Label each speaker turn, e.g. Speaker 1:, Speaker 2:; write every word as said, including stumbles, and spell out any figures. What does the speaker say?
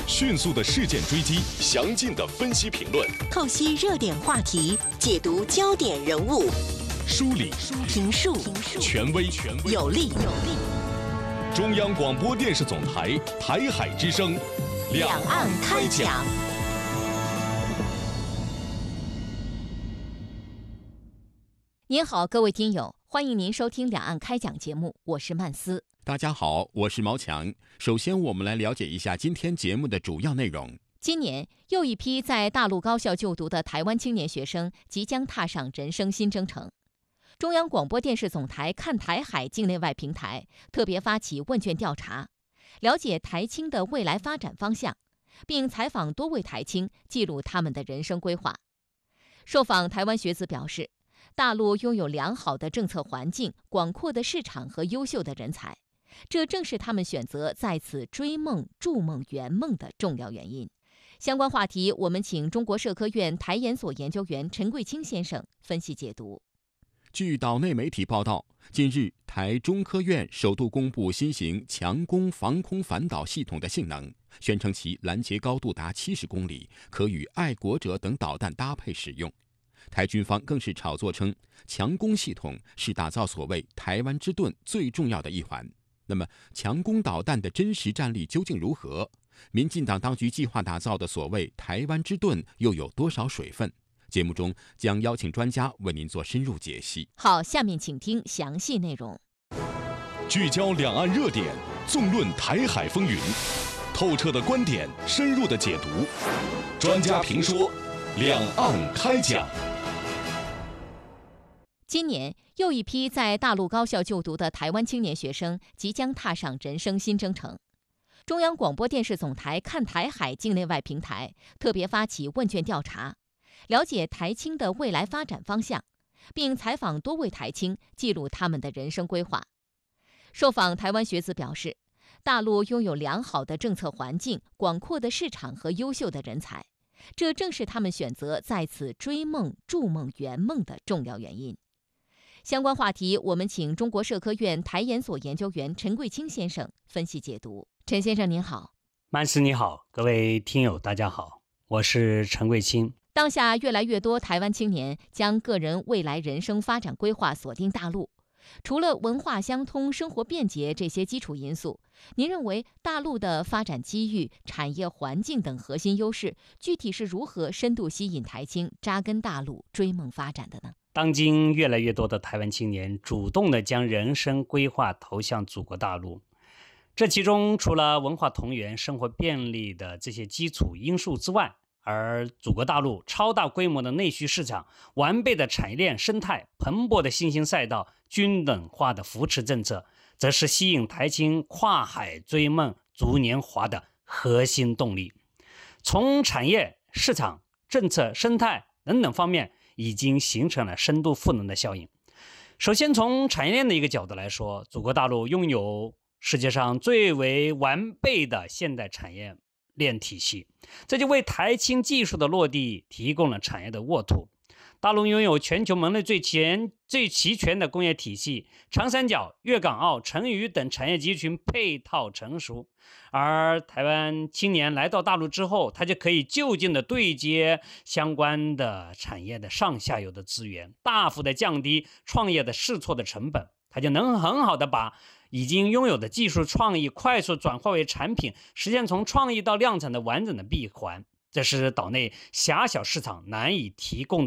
Speaker 1: 迅速的事件追击，详尽的分析评论，
Speaker 2: 透析热点话题，解读焦点人物，
Speaker 1: 梳理
Speaker 2: 评述
Speaker 1: 权威
Speaker 2: 有力。
Speaker 1: 中央广播电视总台台海之声，
Speaker 2: 两岸开讲。
Speaker 3: 您好，各位听友，欢迎您收听两岸开讲节目，我是曼斯。
Speaker 4: 大家好，我是毛强。首先，我们来了解一下今天节目的主要内容。
Speaker 3: 今年又一批在大陆高校就读的台湾青年学生即将踏上人生新征程。中央广播电视总台看台海境内外平台特别发起问卷调查，了解台青的未来发展方向，并采访多位台青，记录他们的人生规划。受访台湾学子表示，大陆拥有良好的政策环境、广阔的市场和优秀的人才，这正是他们选择在此追梦、筑梦、圆梦的重要原因。相关话题，我们请中国社科院台研所研究员陈贵清先生分析解读。
Speaker 4: 据岛内媒体报道，近日台中科院首度公布新型强攻防空反导系统的性能，宣称其拦截高度达七十公里，可与爱国者等导弹搭配使用。台军方更是炒作称，强攻系统是打造所谓台湾之盾最重要的一环。那么，强攻导弹的真实战力究竟如何？民进党当局计划打造的所谓台湾之盾又有多少水分？节目中将邀请专家为您做深入解析。
Speaker 3: 好，下面请听详细内容。
Speaker 1: 聚焦两岸热点，纵论台海风云，透彻的观点，深入的解读，专家评说，两岸开讲。
Speaker 3: 今年又一批在大陆高校就读的台湾青年学生即将踏上人生新征程。中央广播电视总台看台海境内外平台特别发起问卷调查，了解台青的未来发展方向，并采访多位台青，记录他们的人生规划。受访台湾学子表示，大陆拥有良好的政策环境、广阔的市场和优秀的人才，这正是他们选择在此追梦、筑梦、圆梦的重要原因。相关话题，我们请中国社科院台研所研究员陈贵清先生分析解读。陈先生您好。
Speaker 5: 曼斯你好，各位听友大家好，我是陈贵清。
Speaker 3: 当下越来越多台湾青年将个人未来人生发展规划锁定大陆，除了文化相通、生活便捷这些基础因素，您认为大陆的发展机遇、产业环境等核心优势，具体是如何深度吸引台青扎根大陆、追梦发展的呢？
Speaker 5: 当今越来越多的台湾青年主动地将人生规划投向祖国大陆，这其中除了文化同源、生活便利的这些基础因素之外，而祖国大陆超大规模的内需市场、完备的产业链生态、蓬勃的新兴赛道、均等化的扶持政策，则是吸引台青跨海追梦逐年华的核心动力。从产业、市场、政策、生态等等方面，已经形成了深度赋能的效应。首先，从产业链的一个角度来说，祖国大陆拥有世界上最为完备的现代产业链体系，这就为台青技术的落地提供了产业的沃土。大陆拥有全球门类最全、最齐全的工业体系，长三角、粤港澳、成渝等产业集群配套成熟。而台湾青年来到大陆之后，他就可以就近的对接相关的产业的上下游的资源，大幅的降低创业的试错的成本，他就能很好的把已经拥有的技术创意快速转化为产品，实现从创意到量产的完整的闭环。这是岛内狭小市场难以提供的